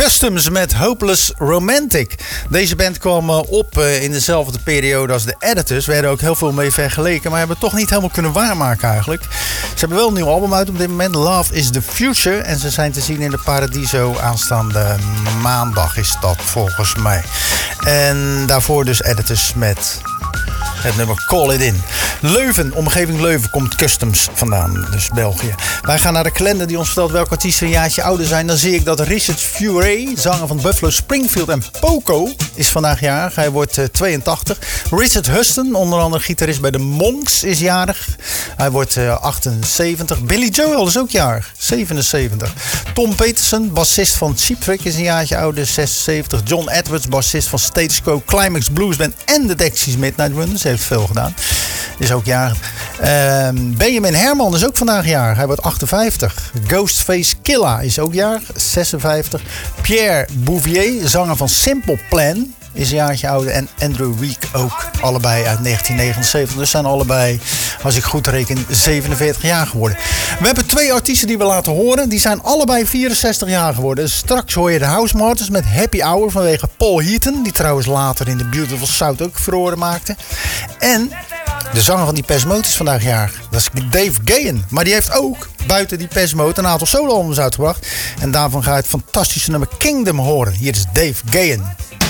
Customs met Hopeless Romantic. Deze band kwam op in dezelfde periode als de Editors. We hebben ook heel veel mee vergeleken, maar hebben het toch niet helemaal kunnen waarmaken eigenlijk. Ze hebben wel een nieuw album uit op dit moment. Love is the Future. En ze zijn te zien in de Paradiso aanstaande maandag is dat volgens mij. En daarvoor dus Editors met het nummer Call It In. Leuven, omgeving Leuven, komt Customs vandaan, dus België. Wij gaan naar de kalender die ons vertelt welke artiesten een jaartje ouder zijn. Dan zie ik dat Richard Furay, zanger van Buffalo Springfield en Poco, is vandaag jarig. Hij wordt 82. Richard Huston, onder andere gitarist bij de Monks, is jarig. Hij wordt 78. Billy Joel is ook jarig, 77. Tom Peterson, bassist van Cheap Trick, is een jaartje ouder, 76. John Edwards, bassist van Status Quo, Climax Blues Band en de Dexys Midnight Runners, heeft veel gedaan. Is ook jarig. Benjamin Herman is ook vandaag jarig. Hij wordt 58. Ghostface Killah is ook jarig. 56. Pierre Bouvier, zanger van Simple Plan, is een jaartje ouder. En Andrew Week ook. Allebei uit 1979. Dus zijn allebei, als ik goed reken, 47 jaar geworden. We hebben 2 artiesten die we laten horen. Die zijn allebei 64 jaar geworden. Straks hoor je de House Martins met Happy Hour vanwege Paul Heaton. Die trouwens later in The Beautiful South ook furoren maakte. En de zanger van Depeche Mode is vandaag jarig. Dat is Dave Gahan. Maar die heeft ook buiten Depeche Mode een aantal solo-albums uitgebracht. En daarvan ga je het fantastische nummer Kingdom horen. Hier is Dave Gahan.